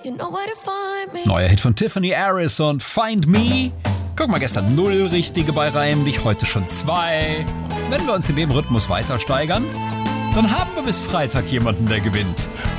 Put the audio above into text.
Neuer Hit von Tiffany Harris und Find Me. Guck mal, gestern 0 richtige bei Reimlich, heute schon 2. Wenn wir uns in dem Rhythmus weiter steigern, dann haben wir bis Freitag jemanden, der gewinnt.